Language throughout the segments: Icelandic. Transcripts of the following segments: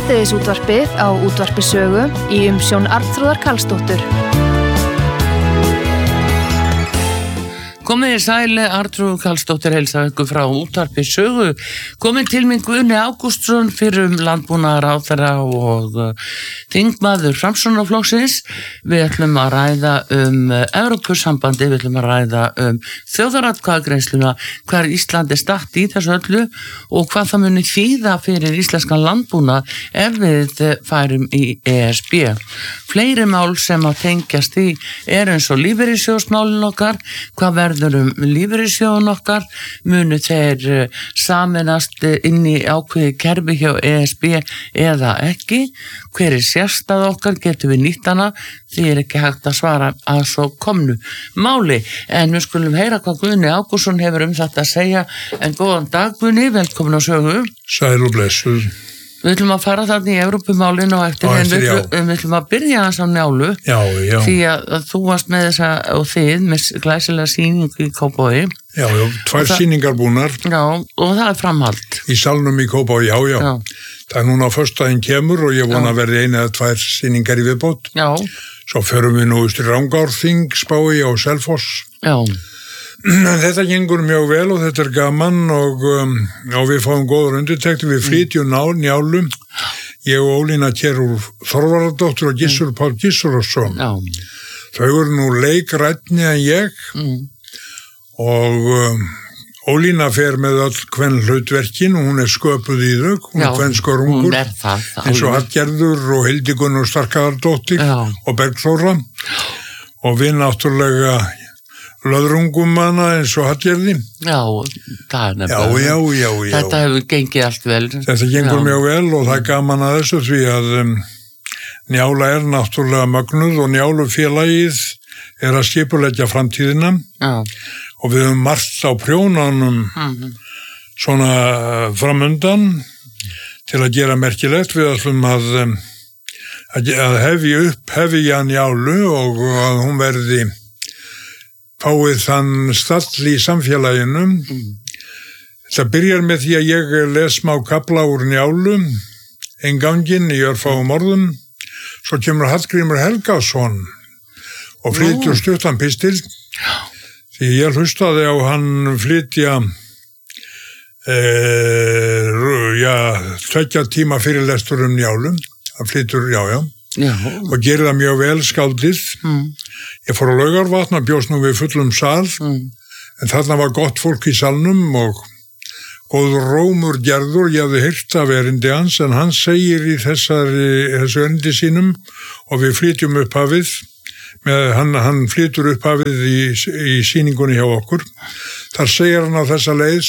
Hádegisútvarpið á Útvarpi Sögu í umsjón Arnþrúðar Karlsdóttur. Komið í sæli, Arnþrúður Karlsdóttir heilsar ykkur frá Útvarpi Sögu. Komið til minn Guðni Ágústsson fyrrum landbúnaðarráðherra og þingmaður Framsóknarflokksins. Við ætlum að ræða Evrópusambandi, við ætlum að ræða þjóðaratkvæðagreiðsluna, hvar Ísland statt í þessu öllu og hvað það muni þýða fyrir íslenskan landbúnað ef við færum í ESB. Fleiri mál sem að tengjast í eins og lífeyrissjóðsmálin okkar, hvað verður lífeyrissjóðun okkar, munu þeir sameinast inn í ákveði kerfi hjá ESB eða ekki, hver sérstað okkar, getum við nýtt hana, því ekki hægt að svara að svo komnu máli, en við skulum heyra hvað Guðni Ágústsson hefur þetta að segja. En góðan dag Guðni, velkomin á Sögu. Sæl og blessuð. Við ætlum að fara þarna í Evrópumálin og eftir við ætlum að byrja þess á Njálu. Já. Því að þú varst með þessa og þið með glæsilega sýningu í Kópavogi. Já, 2 sýningar búnar. Já, og það framhald. Í salnum í Kópavogi, já. Það núna á föstudaginn kemur og ég vona að verði 1 eða 2 sýningar í viðbót. Já. Svo förum við nú í Rangárþing, spái á Selfoss. Já. Þetta gengur mjög vel og þetta gaman og við fáum góður undirtektir. Við flytjum Njálu, ég og Ólína Kjærúr Þorvarðardóttir og Gissur Páll Gissurarson. Þau eru nú leikrætni en ég og Ólína fer með öll hvern hlutverkin og hún sköpuð í þau, hún hvern skörungur eins og Hallgerður og Hildigunn og Starkaðardóttir og Bergþóra og við náttúrulega löðrungum hana eins og Hallgerði. Já, það nefnilega. Já. Þetta hefur gengið allt vel. Þetta gengur mjög vel og það gaman að þessu því að Njála náttúrulega mögnuð og Njálufélagið að skipuleggja framtíðina og við höfum margt á prjónanum svona framundan til að gera merkilegt. Við ætlum að hefja Njálu og að hún verði fáið þann stall í samfélaginu. Það byrjar með því að ég les smá kafla úr Njálu, ganginn í örfáum orðum, svo kemur Hallgrímur Helgason og flytur stuttan pistil, því ég hlustaði á hann flytja 2 tíma fyrirlestur Njálu, hann flytur, og gerir það mjög vel skáldið. Ég fór á Laugarvatn og bjóst nú við fullum sal, en þarna var gott fólk í salnum og góður rómur gerður. Ég hafði heyrt af erindi hans, en hann segir í þessu erindi sínum og við flytjum upphafið, hann flytur upphafið í sýningunni hjá okkur. Þar segir hann á þessa leið,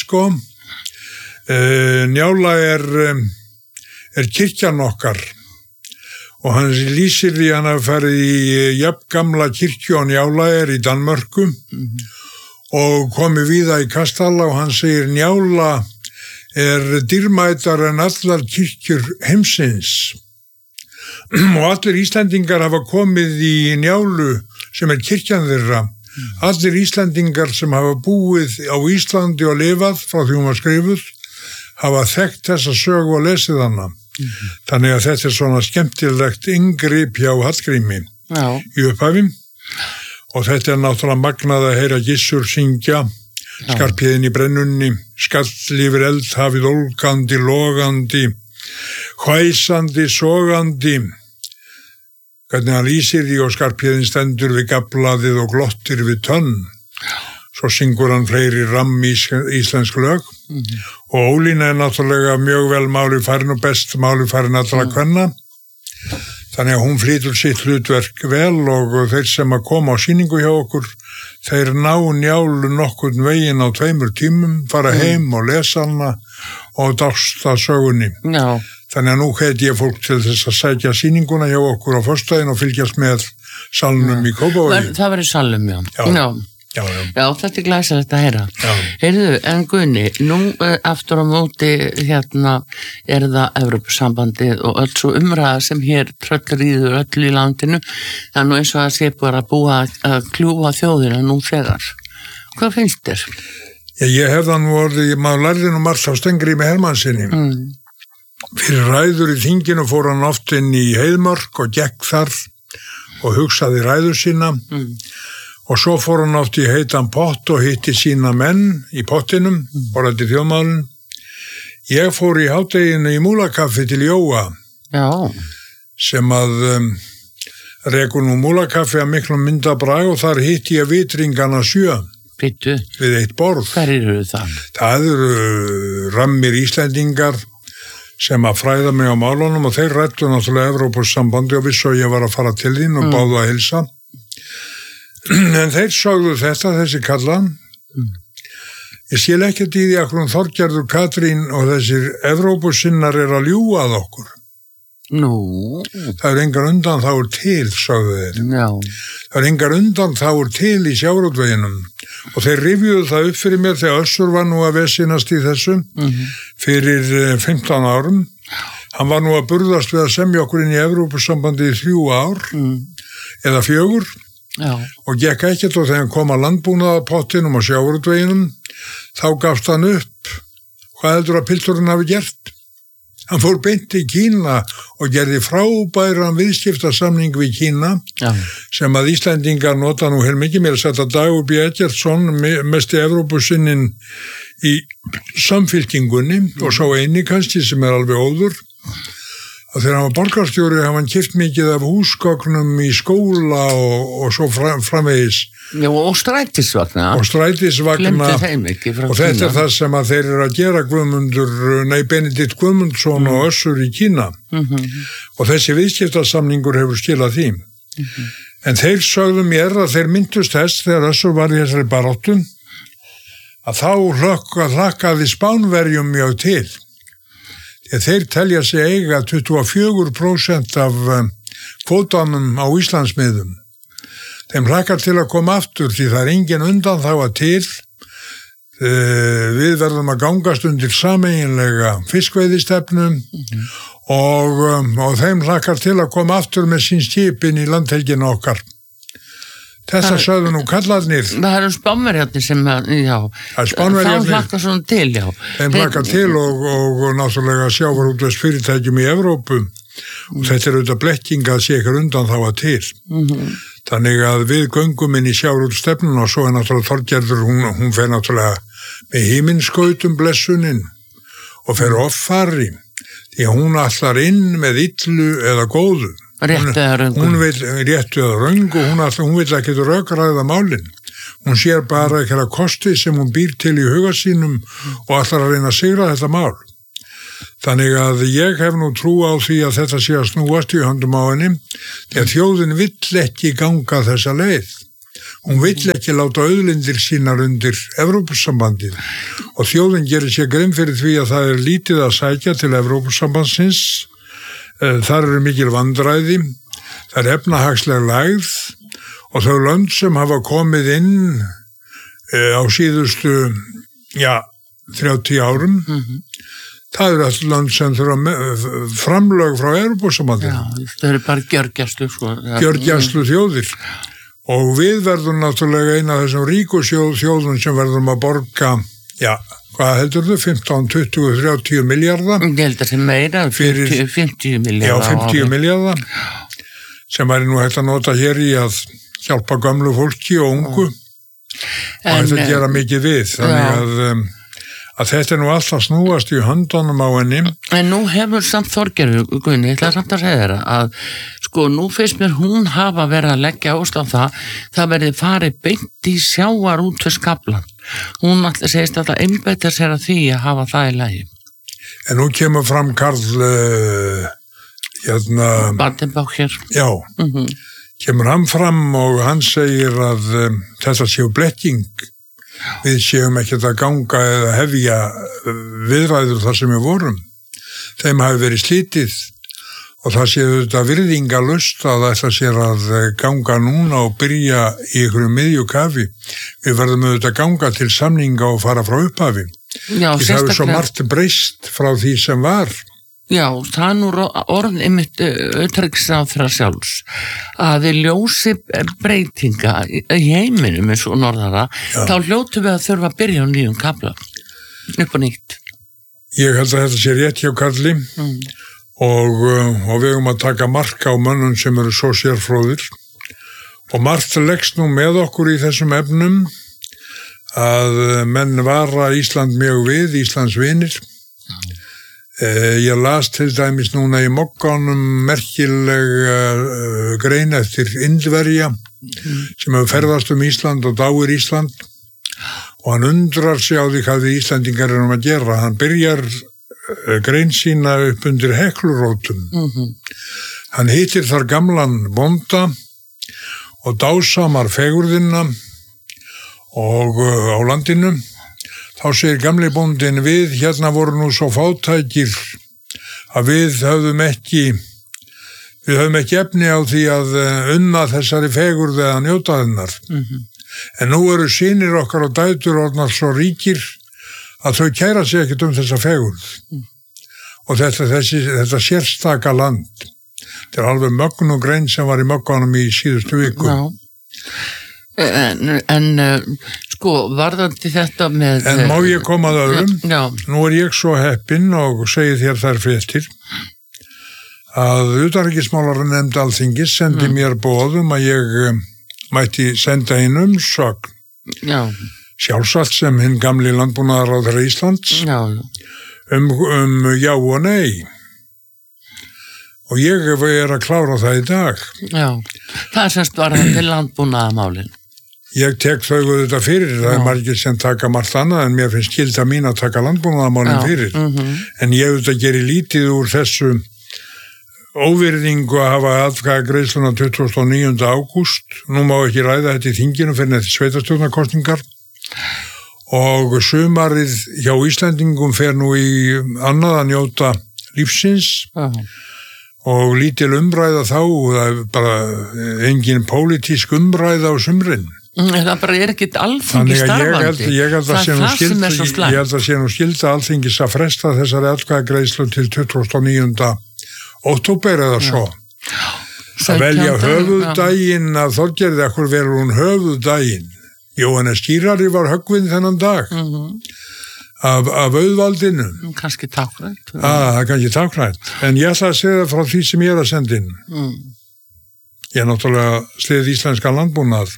Njála kirkjan okkar. Og hann lýsir því hann að farið í jafngamla kirkju á Njála í Danmörku og komið víða í kastala og hann segir Njála dýrmætar en allar kirkjur heimsins. Og allir Íslendingar hafa komið í Njálu sem kirkjan þeirra. Allir Íslendingar sem hafa búið á Íslandi og lifað frá því hún var skrifuð hafa þekkt þessa sögu og lesið hana. Þannig að þetta svona skemmtilegt inngrip hjá Hallgrími í upphafi og þetta náttúrulega magnað að heyra Gissur syngja Skarphéðin í brennunni, skall yfir eldhafið ólgandi, logandi, hvæsandi, sogandi. Hvernig hann lýsir því og Skarphéðin stendur við gaflaðið og glottir við tönn. Svo syngur hann fleiri íslensk lög og Ólína náttúrulega mjög vel málifarin og best málifarin allra kvenna. Þannig að hún flytur sitt hlutverk vel og þeir sem að koma á sýningu hjá okkur, þeir ná Njálu nokkurn veginn á 2 tímum, fara heim og lesa hana og dásta sögunni. Já. Þannig að nú heiti ég fólk til þess að sækja sýninguna hjá okkur á föstudaginn og fylgjast með salnum í Kópavogi. Það var í salnum, já. Já, þetta glæsilegt að heyra. Heyrðu, en Guðni, nú aftur á móti það Evrópusambandið og öll svo umræða sem hér tröllríður öll í landinu. Það nú eins og að sé bara búa að kljúfa þjóðina nú þegar. Hvað finnst þér? Ég hef það nú orðið, maður lærði nú margt á Steingrími Hermannsinni. Fyrir ræður í þinginu fór hann oft inn í Heiðmörk og gekk þar og hugsaði ræður sína og svo fór hann oft í heitan pott og hitti sína menn í pottinum, borðandi þjóðmálinn. Ég fór í hádeginu í Múlakaffi til Jóa sem að rekur nú Múlakaffi að miklum myndabrag og þar hitti ég vitringana 7 við eitt borð. Hver eru það? Það eru rammir Íslendingar sem að fræða mig á málunum og þeir rættu náttúrulega Evrópusambandi og vissu að ég var að fara til þín og báðu að hilsa. En þeir sögðu þetta, þessi kallan. Ég skil ekkert í því að hún Þorgerður Katrín og þessir Evrópusinnar að ljúga að okkur. Nú. Það er engar undanþágur til, sögðu þeir. Já. Það er engar undanþágur til í sjávarútveginum. Og þeir rifjuðu það upp fyrir mér þegar Össur var nú að vesinast í þessu fyrir 15 árum. Hann var nú að burðast við að semja okkur inn í Evrópusambandi í 3 ár eða 4 og gekk ekkert og þegar hann kom að landbúnaðarpottinum og sjávarútveginum þá gafst hann upp. Hvað heldur að pilturinn hafi gert? Hann fór beint í Kína og gerði frábæran viðskiptasamning við Kína sem að Íslendingar nota nú heilmikið. Mér að setja Dagur B. Eggertsson, mesti Evrópusinnin í samfylkingunni og svo eini kannski sem alveg óður. Að þegar hann var borgarstjóri hafði hann keypt mikið af húsgögnum í skóla og svo framvegis. Já, og strætisvagna. Og strætisvagna. Glemdu þeim ekki frá Kína. Og þetta er það sem að þeir eru að gera Benedikt Guðmundsson og Össur í Kína. Og þessi viðskiptasamningur hefur skilað því. En þeir sögðu mér að þeir myndust þess þegar Össur var í þessari baráttu að þá hlakkaði Spánverjum mjög til. Þeir telja sig eiga 24% af kvótanum á Íslandsmiðum. Þeim hlakkar til að koma aftur því það er engin undanþága til. Við verðum að gangast undir sameiginlega fiskveiðistefnu og þeim hlakkar til að koma aftur með sín skipin í landhelgina okkar. Þetta sögðu nú kallarnir. Það eru Spánverjarnir sem, þá hlakkar svona til, Þeim hlakkar til og náttúrulega sjávarútvegsfyrirtækjum í Evrópu og þetta er auðvitað blekking að sé ykkur undanþága til. Þannig að við göngum inn í sjávarútvegsstefnuna og svo er náttúrulega Þorgerður, hún fer náttúrulega með himinskautum blessunin og fer offari því að hún allar inn með illu eða góðu. Réttu eða röngu. Hún vil réttu eða röngu og hún vil ekki rökræða málin. Hún sér bara ekki að kosti sem hún býr til í huga sínum og allar að reyna að sigra þetta mál. Þannig að ég hef nú trú á því að þetta sé að snúast í höndum á henni því að þjóðin vill ekki ganga þessa leið. Hún vill ekki láta auðlindir sínar undir Evrópusambandið og þjóðin gerir sér grein fyrir því að það er lítið að sækja til Evrópusambandsins. Þar eru mikil vandræði, það er efnahagsleg lægð og þau lönd sem hafa komið inn á síðustu 30 árum, það eru all lönd sem þurfa framlög frá Evrópusambandinu. Já, það eru bara gjörgæslu. Gjörgæslu þjóðir og við verðum náttúrulega eina af þessum ríku þjóðum sem verðum að borga, hvað heldur þau? 15, 20, 30 miljardar? Ég held að það er meira, 50 miljardar. Já, 50 miljardar sem væri nú hægt að nota hér í að hjálpa gömlu fólki og ungu og þetta gera mikið við. Þannig að þetta er nú alltaf snúast í höndunum á henni. En nú hefur samt Þorgerður, Guðni, ég ætla samt að segja þér að nú finnst mér hún hafa verið að leggja áherslu á það verið farið beint í sjávarútvegskaflann. Hún alltaf segist að það einbeita sér að því að hafa það í lagi. En nú kemur fram Karl Badenbach hér. Já, kemur hann fram og hann segir að þetta séu blekking. Við séum ekkert að ganga eða hefja viðræður þar sem við vorum. Þeim hafi verið slítið og það séu þetta virðingalust að þetta sér að ganga núna og byrja í einhverju miðjukafi. Við verðum auðvitað að ganga til samninga og fara frá upphafi. Já, það hefur svo margt breyst frá því sem var. Já, það er nú orð einmitt utanríkisráðherra sjálfs að við ljósi breytinga í heiminum eins og norðara, þá hljótum við að þurfa að byrja á nýjum kafla upp á nýtt. Ég held að þetta sé rétt hjá Karli og við eigum að taka mark á mönnum sem eru svo sérfróðir og margt leggst nú með okkur í þessum efnum að menn vara Ísland mjög við, Íslands vinir. Ég las til dæmis núna í Mogganum merkileg grein eftir Indverja sem hefur ferðast Ísland og dáir Ísland og hann undrar sig á því hvað við Íslandingar erum að gera. Hann byrjar grein sína upp undir Heklurótum. Hann hittir þar gamlan bónda og dásamar fegurðina og á landinu. Þá segir gamli bóndinn við, hérna voru nú svo fátækir að við höfum ekki efni á því að unna þessari fegurð eða njóta hennar. En nú eru synir okkar og dætur orðnar svo ríkir að þau kæra sig ekkert þessa fegurð. Og þetta sérstaka land. Þetta er alveg mögn og grein sem var í Mogganum í síðustu viku. Já. En varðandi þetta með... En má ég koma að öðrum? Já. Nú er ég svo heppinn og segi þér þær fréttir að utanríkismálanefnd Alþingis sendi mér boðum að ég mætti senda inn umsögn. Já. Sjálfsagt sem hinn gamli landbúnaðarráðherra Íslands. Já. Já og nei. Og ég er að klára það í dag. Já. Það semst varðandi landbúnaðarmálin. Ég tek þau þetta fyrir, það er margir sem taka margt annað en mér finnst skylda mín að taka landbúnaðarmálin fyrir. En ég auðvitað geri lítið úr þessu óvirðingu að hafa atkvæðagreiðsluna 29. ágúst. Nú má ekki ræða þetta í þinginu fyrir eftir sveitarstjórnarkosningar og sumarið hjá Íslendingum fer nú í annað að njóta lífsins og lítil umræða þá, það er bara engin pólitísk umræða á sumrin. Það bara er ekkert Alþingi starfandi. Ég held að sé nú skylda Alþingis að fresta þessari atkvæðagreiðslu til 29. október eða svo. Að velja höfuðdaginn að Þorgerði, ekkur verður hún höfuðdaginn. Jóhannes Skírari var höggvinn þennan dag af auðvaldinu. Kannski tákrænt. Það er kannski tákrænt. En ég ætla að segja frá því sem ég er að senda inn. Ég er náttúrulega sleið íslenska landbúnað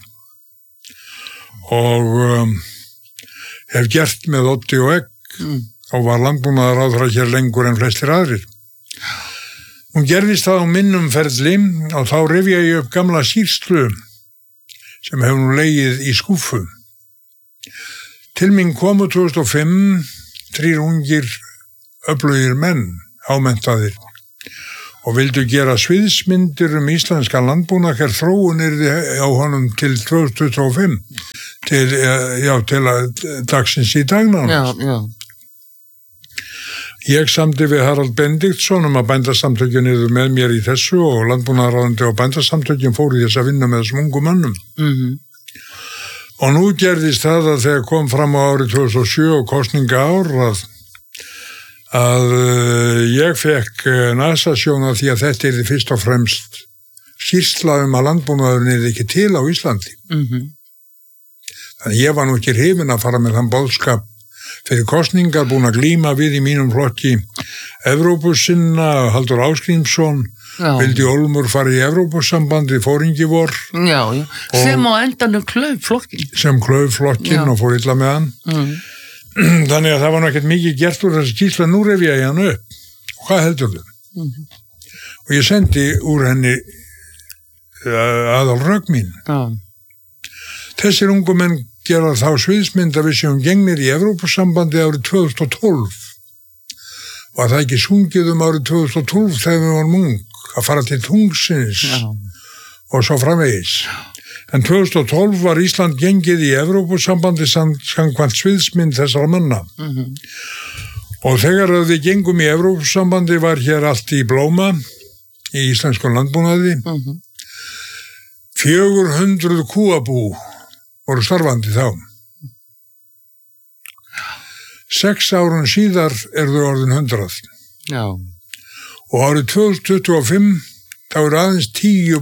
og hef gert með Otti og Egg og var landbúnaðarráðherra hér lengur en flestir aðrir. Hún gerðist það á minnum ferli og þá rifja ég upp gamla skýrslu sem hefur nú legið í skúffu. Til mín komu 2005 3 ungir öflugir menn, hámenntaðir, og vildu gera sviðsmyndir íslenska landbúnað hér þróun yrði á honum til 2025, til dagsins í dagnátt. Já. Ég samdi við Harald Benediktsson að bændasamtökin yrðu með mér í þessu og landbúnaðarráðandi og bændasamtökin fóru í þess að vinna með þessum ungu mönnum. Og nú gerðist það að þegar kom fram á árið 2007 og kosninga ár að ég fekk nasasjón af því að þetta yrði fyrst og fremst skýrsla að landbúnaðurinn yrði ekki til á Íslandi. Þannig ég var nú ekki hrifinn að fara með þann boðskap fyrir kosningar, búin að glíma við í mínum flokki Evrópusinna, Halldór Ásgrímsson, vildi Olmur fara í Evrópussambandi, fóringi vor. Já. Sem á endanum klauf flokkin. Sem klauf flokkin og fór illa með hann. Þannig að það var náttúrulega mikið gert úr þessi skýrsla, nú rifja ég hann upp. Og hvað heldur þau? Og ég sendi úr henni aðalrögg mín. Þessir ungu menn gera þá sviðsmynd að við séum gengnir í Evrópussambandi árið 2012. Var það ekki sungið árið 2012 þegar við varum ung að fara til tungsins og svo framvegis. En 2012 var Ísland gengið í Evrópussambandi samkvæmt sviðsmynd þessara manna. Og þegar við gengum í Evrópussambandi var hér allt í blóma í íslensku landbúnaði. 400 kúabú voru starfandi þá. 6 árum síðar þau orðin 100. Já. Og árið 2025 þá aðeins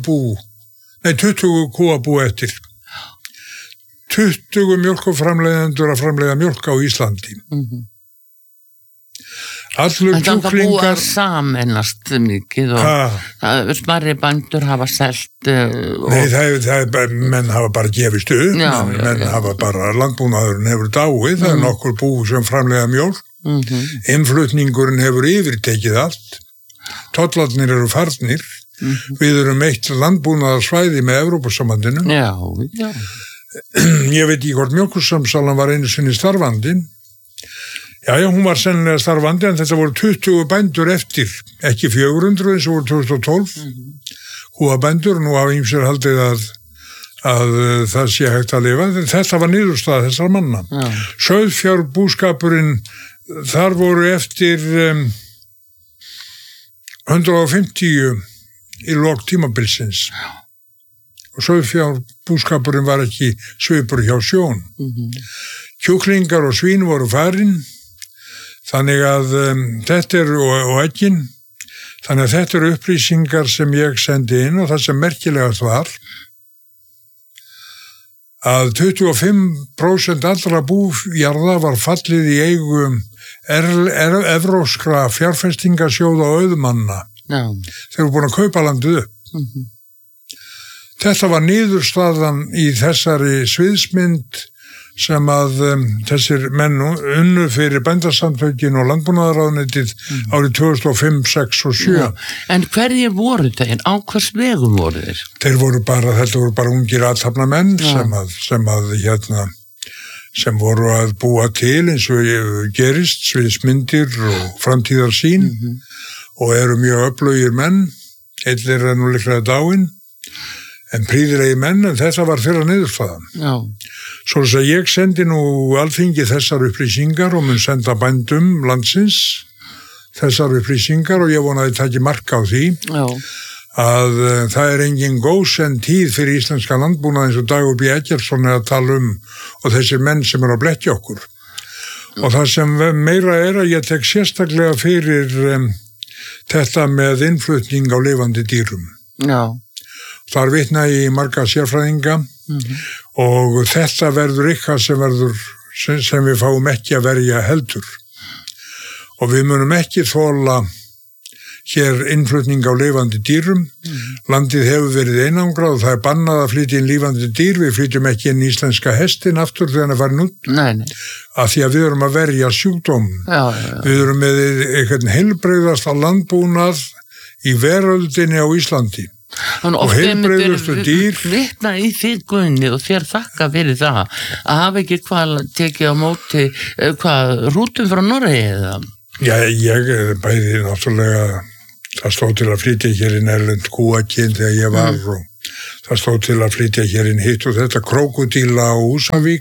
20 kúabú eftir. 20 mjólkuframleiðendur að framleiða mjólk á Íslandi. allur en það búa kjúklingar samennast mikið og smarri bændur hafa selt Nei, menn hafa bara gefist upp, menn hafa bara, landbúnaðurinn hefur dáið, það nokkur bú sem framleiða mjólk, innflutningurinn hefur yfirtekið allt, tollarnir eru farnir, við erum eitt landbúnaðarsvæði með Evrópusambandinu. Já. Ég veit ekki hvort mjólkursamsalan var einu sinni starfandi. Já, hún var sennilega starfandi en þetta voru 20 bændur eftir, ekki 400 eins og voru 2012. Kúabændur, nú hafa ýmsir haldið að það sé hægt að lifa. Þetta var niðurstaða þessar manna. Sauðfjárbúskapurinn, þar voru eftir 150 í lok tímabilsins. Og sauðfjárbúskapurinn var ekki svipur hjá sjón. Kjúklingar og svín voru farin, þannig að þetta er og eggin, þannig að þetta eru upplýsingar sem ég sendi inn og það sem merkilegast var að 25% allra bújarða var fallið í eigu evrópskra fjárfestingasjóða og auðmanna. Þeir eru búin að kaupa landið upp. Þetta var niðurstaðan í þessari sviðsmynd sem að þessir menn unnu fyrir bændasamtökin og landbúnaðarráðuneytið árið 2005, 6 og 7. Já. En hverjir voru þeir? Á hvers vegum voru þeir? Þetta voru bara ungir athafnamenn sem voru að búa til eins og gerist, sviðsmyndir og framtíðarsýn og eru mjög öflugir menn, einn er nú líklega dáinn, en prýðilegi menn, en þetta var þeirra niðurstaðan. Já. Svo að ég sendi nú Alþingi þessar upplýsingar og mun senda bændum landsins þessar upplýsingar og ég vona að ég taki mark á því að það er engin góðsend tíð fyrir íslenska landbúnað eins og Dagur B. Eggertsson er að tala og þessir menn sem eru að blekkja okkur. Og það sem meira er að ég tek sérstaklega fyrir þetta með innflutning á lifandi dýrum. Já. Þar vitna í marga sérfræðinga og þetta verður eitthvað sem við fáum ekki að verja heldur. Og við munum ekki þola hér innflutning á lifandi dýrum. Landið hefur verið einangrað og það er bannað að flytja inn lifandi dýr. Við flytjum ekki inn íslenska hestin aftur þegar hann er farin út. Nei. Af því að við erum að verja sjúkdóm. Já. Við erum með eitthvað heilbrigðasta landbúnað í veröldinni á Íslandi. Og heilbrigðustu dýr vitna í þig Guðni og þér þakka fyrir það að hafa ekki hvað tekið á móti rútum frá Noregi eða? Já, ég bæði náttúrulega það stóð til að flytja hér inn erlend kúakinn þegar ég var og það stóð til að flytja hér inn hitt og þetta krókódíla á Húsavík.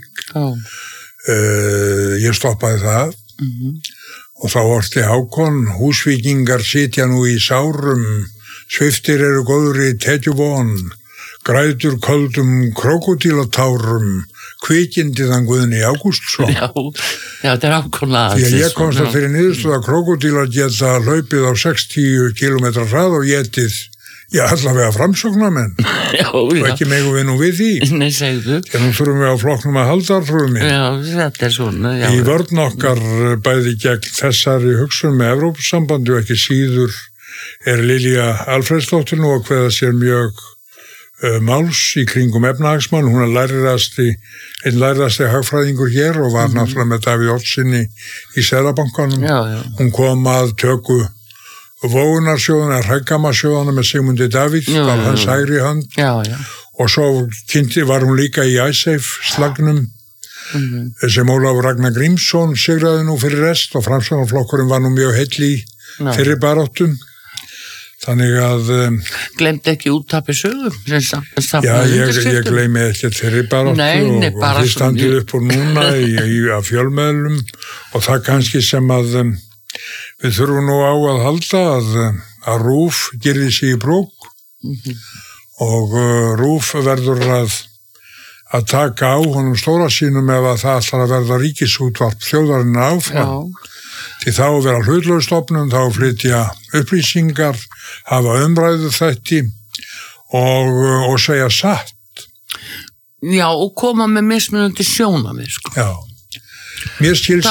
Ég stoppaði það og þá orti Hákon, Húsvíkingar sitja nú í sárum, sviftir eru góður í tekjuvón, grætur köldum krókódílatárum, kvikindiðan Guðni Ágústsson. Já, þetta er ákvæmlega. Því að ég komst að fyrir niðurstöð að krókódílar geta hlaupið á 60 km hrað og getið, allavega framsóknarmenn. Já. Og ekki megum við nú við því. Nei, segðu. Þegar nú þurfum við á flokknum að halda frumi. Já, þetta er svona. Já. Í vörn okkar bæði gegn þessari hugsun með Evrópusambandi og ekki síður er Lilja Alfreðsdóttir nú að kveða sér mjög máls í kringum efnahagsmál. Hún er einn lærðasti hagfræðingur hér og var náttúrulega með Davíð Oddssyni í Seðlabankanum. Já. Hún kom að töku Vógunarsjóðuna, Hræggammasjóðuna með Sigmundi Davíð, var hans hægri hönd. Já. Og svo var hún líka í Icesave slagnum sem Ólafur Ragnar Grímsson sigraði nú fyrir rest og Framsóknarflokkurinn var nú mjög heill í þeirri baráttum. Þannig að glemdi ekki úttapi sögum ég gleymi ekki þeirri baráttu og þið standið upp úr núna af fjölmiðlum og það kannski sem að við þurfum nú á að halda að RÚV gerði sig í brók og RÚV verður að taka á honum stóra sínum ef að það ætlar að verða ríkisútvarp þjóðarinnar áfram. Því þá vera hlutlaustofnun, þá flytja upplýsingar, hafa umræðu þætti og segja satt. Já, og koma með mismunandi sjónamið, sko. Já, Mér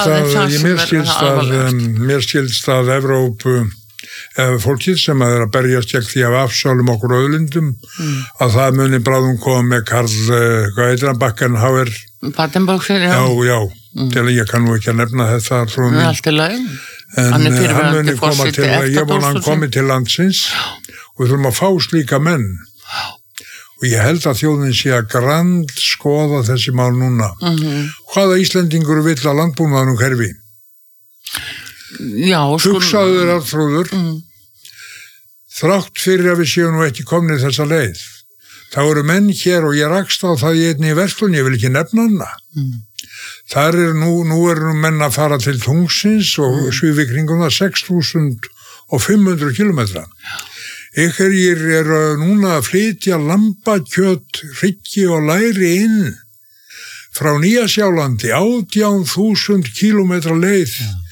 skilst að Evrópu fólkið sem að berjast gegn því af afsálum okkur auðlindum að það muni bráðum koma með Karl, hvað heitir hann, Bakenhauer Baden-Baden, já, til að ég kann nú ekki að nefna þetta allt í lagi en hann muni koma til að ég vona hann komi til landsins og við þurfum að fá slíka menn og ég held að þjóðin sé að grand skoða þessi mál núna hvaða Íslendingur vill að landbúnaðnum hverfi já, hugsaður Arnþrúður þrátt fyrir að við séum nú ekki komnið þessa leið þá eru menn hér og ég rakst á það í einni verslun, ég vil ekki nefna hana þar nú eru menn að fara til Tungsins og svífi kringum það 6.500 kilometra Einhverjir eru núna að flytja lambakjöt, hryggi og læri inn frá Nýja-Sjálandi 18.000 kilometra leið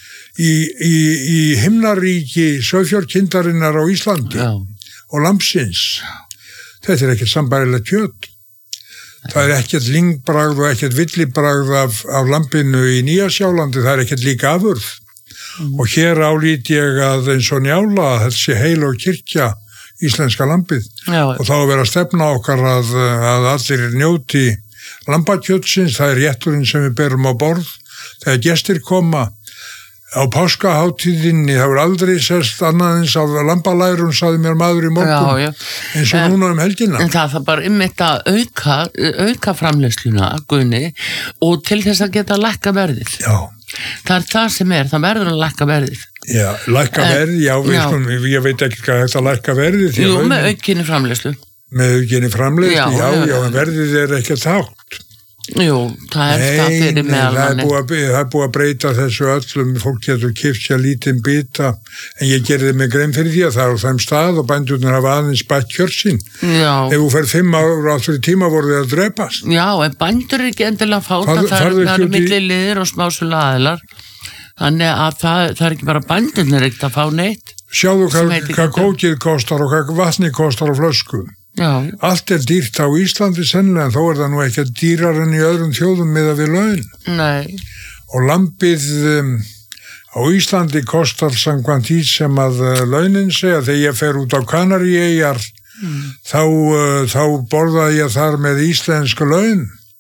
í himnaríki sauðfjárkindarinnar á Íslandi og lambsins. Þetta er ekkert sambærilegt kjöt. Það er ekkert lyngbragð og ekkert villibragð af lambinu í Nýja-Sjálandi, það er ekkert líka afurð. Og hér álít ég að eins og Njála að þetta sé heil og kirkja íslenska lambið og þá að vera stefna okkar að allir njóti lambakjötsins, það er rétturinn sem við berum á borð þegar gestir koma á páskaháttíðinni, það voru aldrei sest annað eins af lambalærum, sagði mér maður í morgun eins og núna helgina. En það bara einmitt að auka framleiðsluna, Guðni, og til þess að geta lækka verðið. Já. Það er það sem það verður að lækka verðið. Já, lækka verðið, ég veit ekki hvað þetta lækka verðið. Jú, með aukinni framleiðslu. Með aukinni framleiðslu, já, en verðið er ekki þátt. Jú, það er það fyrir meðalmanni. Það er búið að breyta þessu öllum, fólk getur keypt sér lítinn bita, en ég gerði mig grein fyrir því að það er á þeim stað og bændurnir hafa aðeins bætt kjörsinn. Já. Ef þú fer 5 ára áttur í tíma voru þið að drepast. Já, en bændur er ekki endilega fáta, það eru milliliðir og smásölu aðilar, þannig að það er ekki bara bændurnir ekkert að fá neitt. Sjáðu hvað kókið kostar og hvað vatni kostar á flösku. Já. Allt er dýrt á Íslandi sennilega en þó er það nú ekki dýrar en í öðrum þjóðum miðað við laun. Nei. Og lambið á Íslandi kostar samkvæmt því sem að launin segja þegar ég fer út á Kanaríeyjar þá borða ég þar með íslensku laun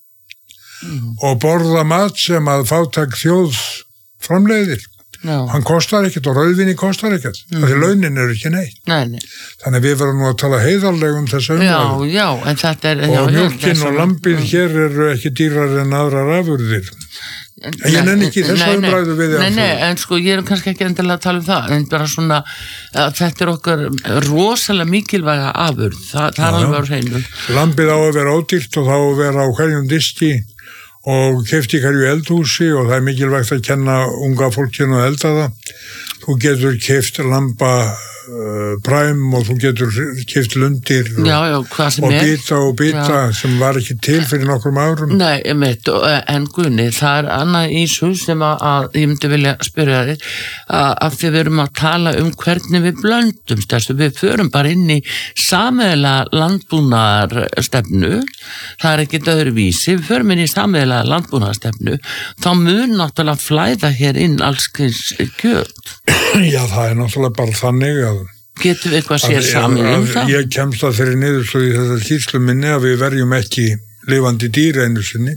og borða mat sem að fátæk þjóð framleiðir. Hann kostar ekkert og rauðvinni kostar ekkert því launin eru ekki neitt. Nei. Þannig við verðum nú að tala heiðarlega þessu umræðu. Já, en þetta er og mjólkin og lambið hér eru ekki dýrar en aðrar afurðir en ég nenni ekki þessu umræðu við Nei, en sko ég er kannski ekki endilega að tala um það en bara svona að þetta er okkar rosalega mikilvæga afurð það er alveg á hreinu. Lambið á að vera ódýrt og þá að vera á hverjum diski og keypt í hverju eldhúsi og það er mikilvægt að kenna unga fólkinu að elda það. Þú getur keypt lamba Prime og þú getur keypt lundir og bita sem var ekki til fyrir nokkrum árum. Nei, en Guðni, það er annað í svo sem að ég myndi vilja spyrja þig að við erum að tala hvernig við blöndumst þessu, við förum bara inn í sameiginlega landbúnaðarstefnu, það er ekkert öðruvísi, við förum inn í sameiginlega landbúnaðarstefnu, þá mun náttúrulega flæða hér inn alls kjöt. Já, það er náttúrulega bara þannig að getum við eitthvað sér saman það? Ég kemst að þeirri niðurstöðu í þessar skýrslu minni að við verjum ekki lifandi dýr einu sinni.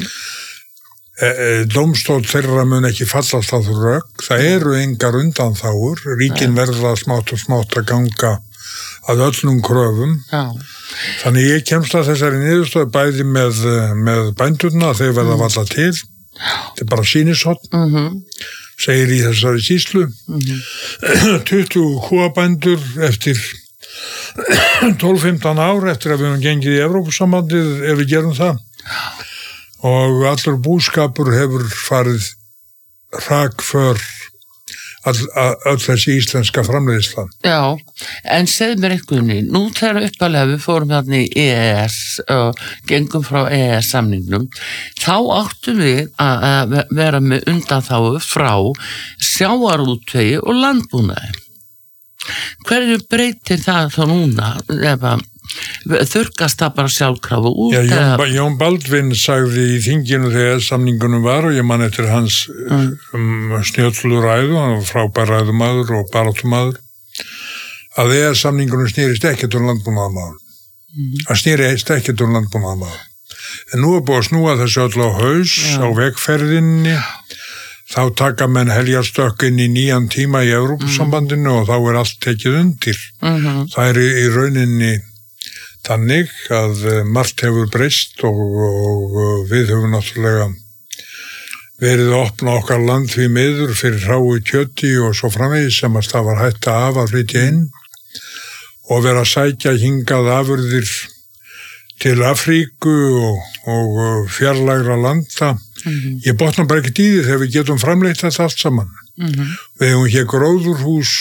Dómstóll þeirra mun ekki fallast á þú rök. Það eru engar undanþágur. Ríkin verða smátt og smátt að ganga að öllum kröfum. Já. Þannig ég kemst að þessari niðurstöðu bæði með bændurna þeir verða valla til. Þetta er bara sýnishorn. Segir í þessari skýrslu 20 kúabændur eftir 12-15 ár eftir að við höfum gengið í Evrópusambandið ef við gerum það og allur búskapur hefur farið hrakför öll þessi íslenska framleiðsla. Já, en segð mér eitthvað nú þegar uppalega við fórum þarna í EES og gengum frá EES samningnum, þá áttum við að vera með undanþágu frá sjávarútvegi og landbúnaði. Hverju breytir það þá núna þurrkast það bara sjálfkrafa út? Já, Jón Baldvin sagði í þinginu þegar samningunum var og ég man eftir hans snjöllur ræðu, hann var frábær ræðumaður og baráttumaður, að samningunum snýrist ekkert landbúnaðarmál. Það snýrist ekkert landbúnaðarmál. En nú búið að snúa þessu öll á haus á vegferðinni. Þá taka menn heljarstökkin í 9 tíma í Evrópusambandinu og þá allt tekið undir. Það í rauninni þannig að margt hefur breyst og við höfum náttúrulega verið að opna okkar land því miður fyrir hráu kjöti og svo framvegis sem að það var hætta af að flytja inn og vera að sækja hingað afurðir til Afríku og fjarlægra landa. Ég botna bara ekki í því þegar við getum framleitt þetta allt saman. Við hefum hér gróðurhús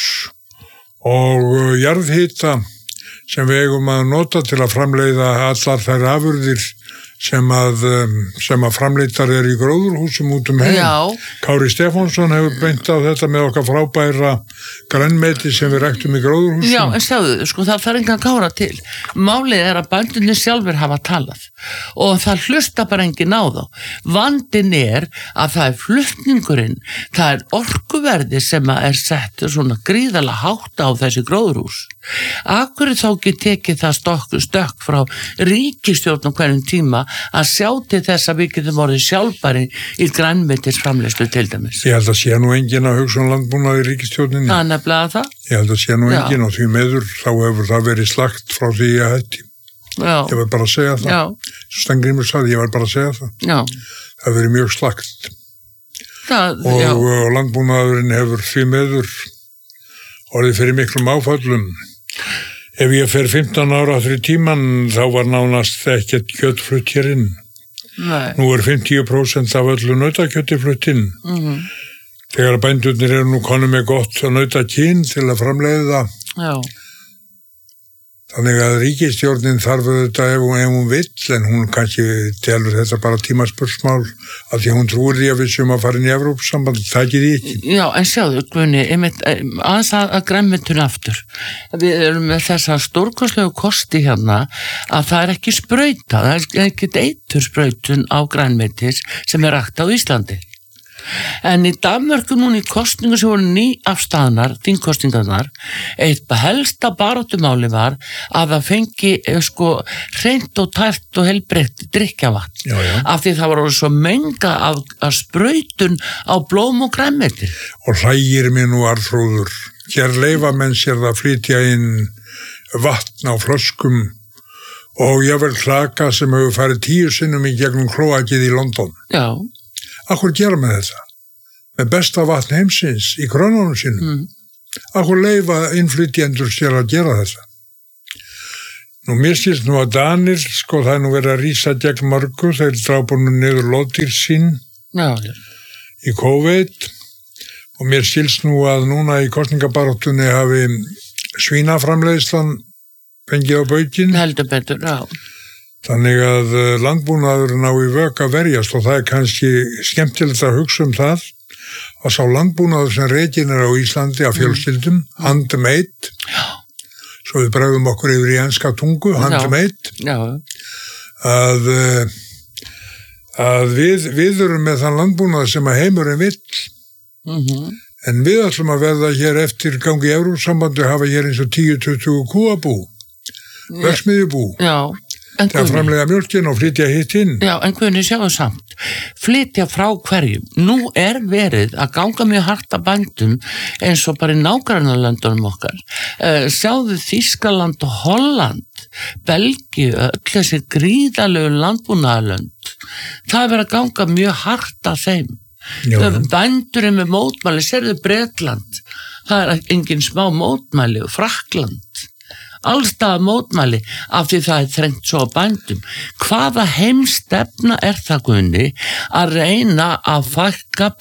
og jarðhita sem við eigum að nota til að framleiða allar þær afurðir sem að framleitar í gróðurhúsum út heim. Já. Kári Stefánsson hefur beint á þetta með okkar frábæra grænmeti sem við ræktum í gróðurhúsum. Já, en sjáðu, það þarf engan kára til. Málið að bændurnir sjálfur hafa talað og það hlusta bara enginn á þá. Vandinn að það flutningurinn, það orkuverði sem að sett svona gríðarlega hátt á þessi gróðurhús. Akkur þá ekki tekið það stökk frá ríkisstjórn á hverjum tíma að sjá til þess að við getum orðið sjálfbæri í grænmetisframleiðslu til dæmis. Ég held að sé nú enginn að hugsa landbúnað í ríkisstjórninni. Það nefnilega það. Ég held að sé nú enginn og því meður þá hefur það verið slagt frá því ég hætti. Já. Ég var bara að segja það. Já. Stengrimur sagði, ég var bara að segja það. Já. Það verið mjög slagt. Og landbúnaðurinn hefur því meður orðið fyrir miklum áföllum. Ef ég fer 15 ára fyrir tíman þá var nánast ekkert kjöt flutt hér inn. Nei. Nú 50% af öllu nautakjöti flutt inn. Þegar bændurnir eru nú konum með gott nautakyn til að framleiða. Já. Þannig að ríkisstjórnin þarf þetta ef hún vill, en hún kannski telur þetta bara tímaspursmál af því hún trúir því að við sem að fara inn í Evrópusamband, það ekki því ekki. Já, en sjáðu, Guðni, aðeins að grænmetun aftur. Við erum með þessa stórkostlegu kosti hérna að það ekki sprauta, það ekki eitursprautun á grænmetis sem rækt á Íslandi. En í Danmörku núna í kostningu sem voru nýafstaðnar, þingkostningarnar, eitt helsta baráttumáli var að það fengi hreint og tært og heilbrigt drykkjavatn. Já. Af því það var svo menga af sprautun á blóm og grænmeti. Og hlægir mér nú Arnþrúður. Hér leyfa menn sér það flytja inn vatn á flöskum og jável klaka sem hefur farið 10 sinnum í gegnum klóakið í London. Já. Akkur gera með þetta? Með besta vatn heimsins í krónunum sínum. Akkur leyfa innflytjendur sér að gera þetta? Nú mér skilst nú að Danir, það er nú verið að rísa gegn mörgu, þeir drápu nú niður lóðdýr sín í COVID og mér skilst nú að núna í kosningabaráttunni hafi svínaframleiðslan fengið á baukinn. Heldur betur, já. Þannig að landbúnaðurinn á í vök að verjast og það er kannski skemmtilegt að hugsa það að sá landbúnaður sem rekin á Íslandi af fjölskyldum, handmade, svo við bregðum okkur yfir í enska tungu, handmade, að við erum með þann landbúnað sem að heimurinn vill, en við ætlum að verða hér eftir gangi í Evrópusambandi hafa hér eins og 10-20 kúabú, verksmiðjubú. Já. Það framlega mjölkin og flytja hitt inn. Já, en hvernig sjáum samt? Flytja frá hverjum. Nú verið að ganga mjög hart að bændum eins og bara í nágrannalöndunum okkar. Sjáðu Þýskaland og Holland, Belgíu, öll þessi gríðalegu landbúnaðarlönd. Það verið að ganga mjög hart að þeim. Bændurinn með mótmæli, sérðu Bretland, það engin smá mótmæli, og Frakkland. Allstað mótmæli af því það þrengt svo á bændum. Hvaða heimstefna það, Guðni, að reyna að fækka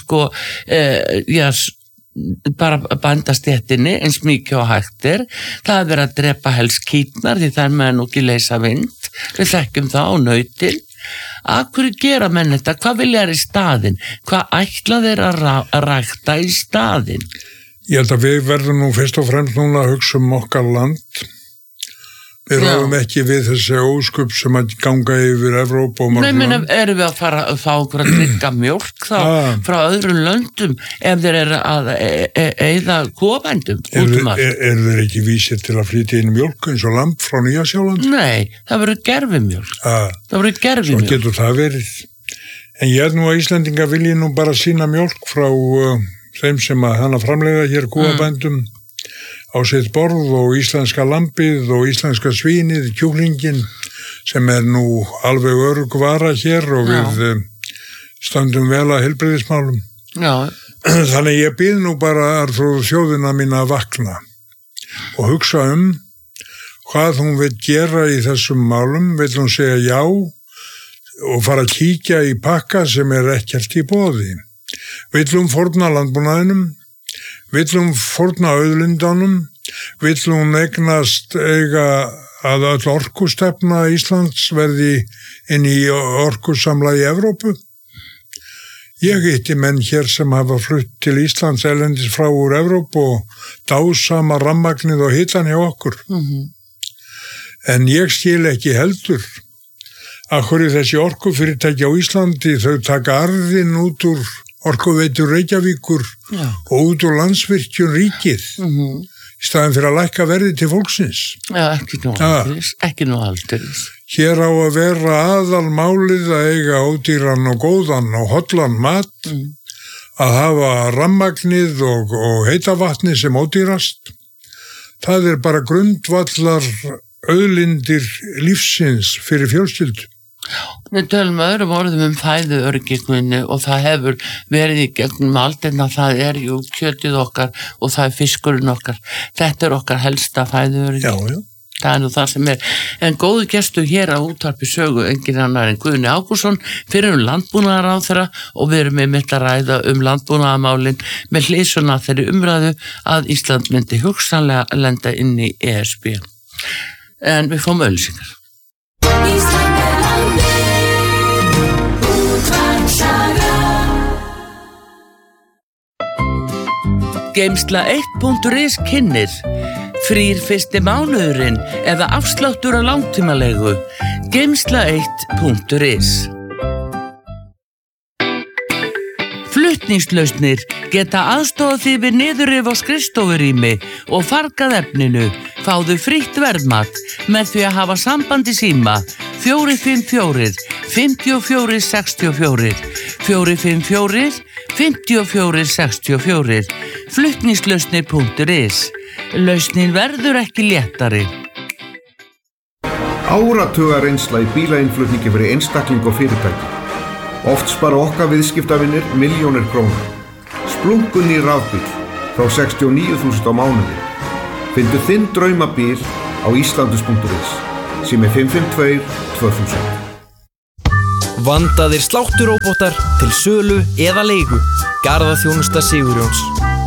bara bændastéttinni eins mikið og hægt það verið að drepa helst kýtnar því það með nú ekki leysa vind, við þekkjum það á nautin. Að hverju gera menn þetta? Hvað vilja í staðinn? Hvað ætla þeir að rækta í staðinn? Ég held að við verðum nú fyrst og fremst núna að hugsa okkar land. Við ráðum ekki við þessi ósköp sem að ganga yfir Evrópu og Nei, menn, erum við að fara að fá okkur að drikka mjólk þá frá öðrum löndum ef þeir eru að eyða kúabændum út allt? Er þeir ekki vísir til að flytja inn mjólk eins og lamb frá Nýja-Sjálandi? Nei, það verður gerfimjólk. Það verður gerfimjólk. Svo getur það verið. En ég nú að Íslendinga vilji nú bara sína mjólk frá þeim sem að hana framleiða hér kúabændum á sitt borð og íslenska lambið og íslenska svínið, kjúklingin sem nú alveg örugg vara hér og við stöndum vel að heilbrigðismálum. Já. Þannig ég býð nú bara þjóðina mína að vakna og hugsa hvað hún vil gera í þessum málum. Vill hún segja já og fara að kíkja í pakka sem ekkert í boði? Vill hún fórna landbúnaðinum? Vill hún fórna auðlindanum? Vill hún eiga að öll orkustefna Íslands verði inn í orkusamla í Evrópu? Ég hitti menn hér sem hafa flutt til Íslands erlendis frá úr Evrópu og dásama rammagnið og hitan hjá okkur. En ég skil ekki heldur að hverju þessi orkufyrirtæki á Íslandi þau taka arðinn út úr Orkuveitur Reykjavíkur og út úr Landsvirkjun ríkið í staðinn fyrir að lækka verði til fólksins. Já, ekki nú aldeilis. Hér á að vera aðalmálið að eiga ódýran og góðan og hollan mat, að hafa rammagnið og heita vatni sem ódýrast. Það bara grundvallar auðlindir lífsins fyrir fjölskyldu. Við tölum öðrum orðum fæðuöryggismunni og það hefur verið í gegnum aldirna, það jú kjötið okkar og það fiskurinn okkar. Þetta okkar helsta fæðuöryggi. Já. Það nú það sem En góðu gestur hér á Útvarpi Sögu, engin annar en Guðni Ágústsson, fyrir landbúnaðarráðherra og við erum einmitt að ræða landbúnaðarmálin með hliðsjón af þeirri umræðu að Ísland myndi hugsanlega lenda inn í ESB. En við fáum auglýsingar. Geimsla1.is kynnir frýr fyrsti mánuðurinn eða afsláttur á langtímalegu. Geimsla1.is. Flutningslausnir geta aðstofað því við niðurrif á skrifstofurými og fargað efninu. Fáðu frítt verðmat með því að hafa samband í síma 454 54 64 454 54 64. Flutningslausnir.is. Lausnin verður ekki léttari. Áratuga reynsla í bílainnflutningi fyrir einstakling og fyrirtæki. Oft spara okkar viðskiptavinir milljónir króna. Splunkunni rafbíl frá 69.000 á mánuði. Fyndu þinn draumabíl á islandus.is sem 552 2000. Vandaðir slátturóbótar til sölu eða leigu. Garðaþjónusta Sigurjóns.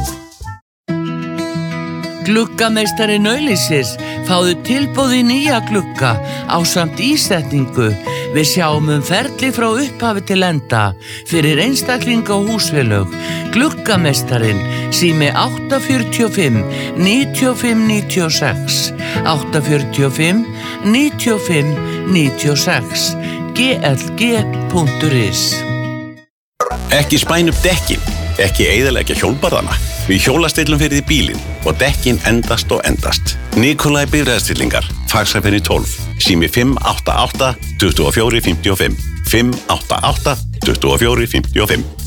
Gluggameistari Nauðlýsis, fáðu tilboð í nýja glugga ásamt ísetningu. Við sjáum ferli frá upphafi til enda fyrir einstaklinga og húsfélög. Gluggameistarinn, sími 845 95 96 845 95 96 glg.is. Ekki spæn upp dekkin, ekki eyðileggja hjólbarðana. Við hjólastillum fyrir því bílinn og dekkin endast og endast. Nikolai bifreiðastillingar, Faxafenni 12, sími 588 24 55 588 24 55.